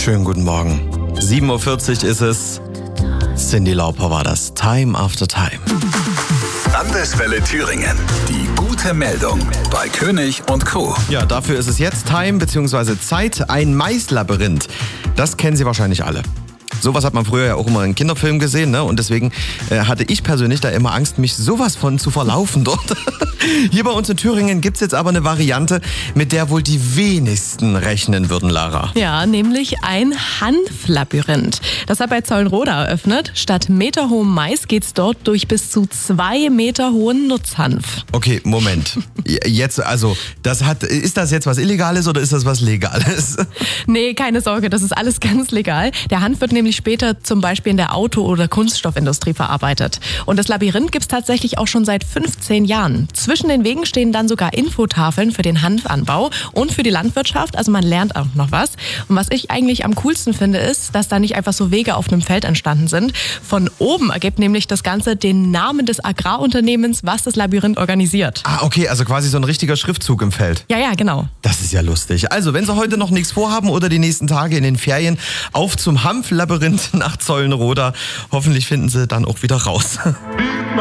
Schönen guten Morgen. 7:40 Uhr ist es. Cyndi Lauper war das. Time After Time. Landeswelle Thüringen. Die gute Meldung bei König und Co. Ja, dafür ist es jetzt Time bzw. Zeit, ein Maislabyrinth. Das kennen Sie wahrscheinlich alle. Sowas hat man früher ja auch immer in Kinderfilmen gesehen, ne? Und deswegen hatte ich persönlich da immer Angst, mich sowas von zu verlaufen dort. Hier bei uns in Thüringen gibt's jetzt aber eine Variante, mit der wohl die wenigsten rechnen würden, Lara. Ja, nämlich ein Hanflabyrinth. Das hat bei Zollenroda eröffnet. Statt meterhohem Mais geht's dort durch bis zu 2 Meter hohen Nutzhanf. Okay, Moment. Jetzt, also, ist das jetzt was Illegales oder ist das was Legales? Nee, keine Sorge, das ist alles ganz legal. Der Hanf wird nämlich später zum Beispiel in der Auto- oder Kunststoffindustrie verarbeitet. Und das Labyrinth gibt's tatsächlich auch schon seit 15 Jahren. Zwischen den Wegen stehen dann sogar Infotafeln für den Hanfanbau und für die Landwirtschaft. Also man lernt auch noch was. Und was ich eigentlich am coolsten finde, ist, dass da nicht einfach so Wege auf einem Feld entstanden sind. Von oben ergibt nämlich das Ganze den Namen des Agrarunternehmens, was das Labyrinth organisiert. Ah, okay, also quasi so ein richtiger Schriftzug im Feld. Ja, genau. Das ist ja lustig. Also, wenn Sie heute noch nichts vorhaben oder die nächsten Tage in den Ferien, auf zum Hanflabyrinth nach Zollenroda. Hoffentlich finden Sie dann auch wieder raus.